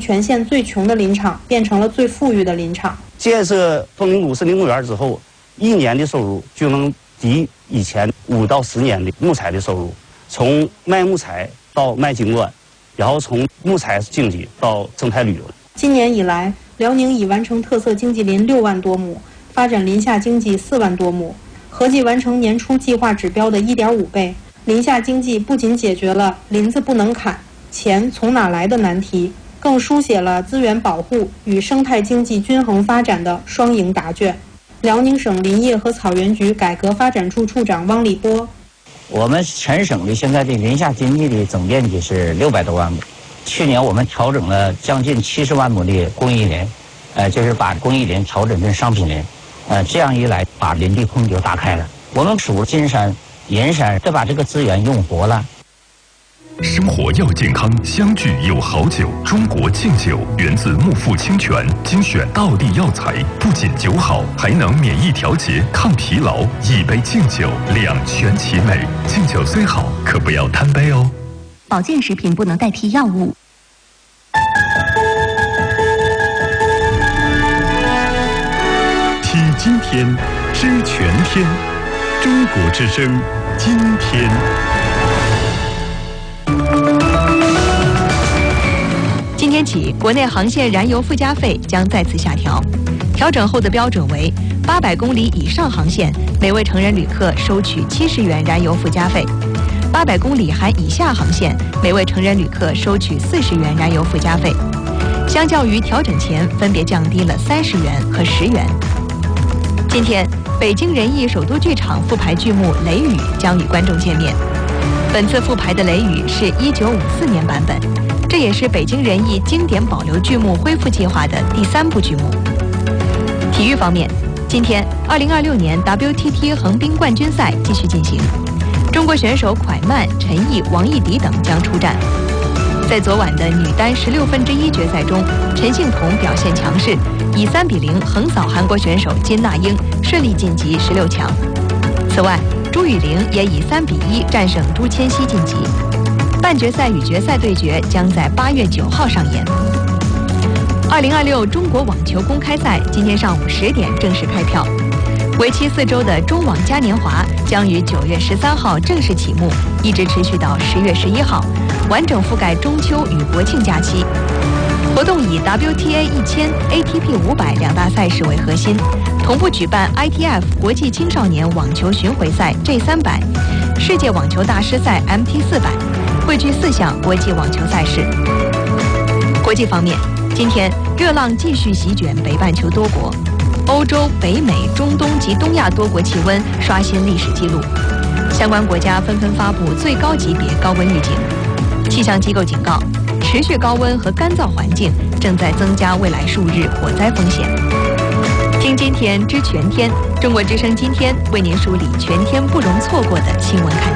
全县最穷的林场变成了最富裕的林场。 建设枫林谷森林公园之后，1年的收入就能抵以前5到10年的木材的收入。从卖木材到卖景观，然后从木材经济到生态旅游。 今年以来，辽宁已完成特色经济林6万多亩，发展林下经济4万多亩，合计完成年初计划指标的1.5倍。林下经济不仅解决了林子不能砍、钱从哪来的难题，更书写了资源保护与生态经济均衡发展的双赢答卷。辽宁省林业和草原局改革发展处处长汪立波： 我们全省的现在的林下经济的总面积是600多万亩，去年我们调整了将近70万亩的公益林，就是把公益林调整成商品林，这样一来把林地空就打开了。我们属金山、银山，再把这个资源用活了。 生活要健康，相聚有好酒。中国敬酒源自木富清泉，精选道地药材，不仅酒好，还能免疫调节、抗疲劳。一杯敬酒，两全其美。敬酒虽好，可不要贪杯哦。 保健食品不能代替药物。 听今天，知全天。中国之声，今天。 今天起，国内航线燃油附加费将再次下调，调整后的标准为800公里以上航线，每位成人旅客收取70元燃油附加费；800公里含以下航线，每位成人旅客收取40元燃油附加费。相较于调整前，分别降低了30元和10元。今天，北京人艺首都剧场复排剧目《雷雨》将与观众见面。本次复排的《雷雨》是1954年版本。这也是北京人艺经典保留剧目恢复计划的第3部剧目。体育方面，今天2026年 WTT 横滨冠军赛继续进行，中国选手蒯曼、陈毅、王艺迪等将出战。在昨晚的女单1/16决赛中，陈幸同表现强势，以3比0横扫韩国选手金娜英，顺利晋级16强。此外，朱雨玲也以3比1战胜朱千熙晋级。半决赛与决赛对决将在8月9号上演。2026中国网球公开赛今天上午10点正式开票，为期4周的中网嘉年华将于9月13号正式启幕，一直持续到10月11号，完整覆盖中秋与国庆假期。活动以 WTA 1000、ATP 500两大赛事为核心，同步举办 ITF 国际青少年网球巡回赛 G300、世界网球大师赛 MT400，汇聚4项国际网球赛事。国际方面，今天热浪继续席卷北半球多国，欧洲、北美、中东及东亚多国气温刷新历史记录，相关国家纷纷发布最高级别高温预警。气象机构警告，持续高温和干燥环境正在增加未来数日火灾风险。听今天知全天，中国之声今天为您梳理全天不容错过的新闻看点。